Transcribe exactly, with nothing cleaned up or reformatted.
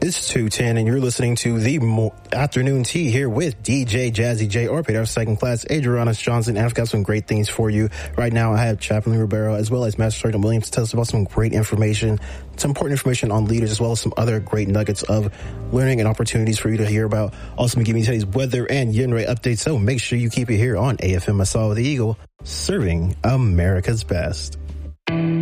It's two ten, and you're listening to the mo- afternoon tea here with D J Jazzy J, or paid our second class, Adriana Johnson, and I've got some great things for you. Right now, I have Chaplain Ribeiro as well as Master Sergeant Williams to tell us about some great information, some important information on leaders, as well as some other great nuggets of learning and opportunities for you to hear about. Also, giving you today's weather and Yunray updates, so make sure you keep it here on A F M Massawa the Eagle, serving America's best.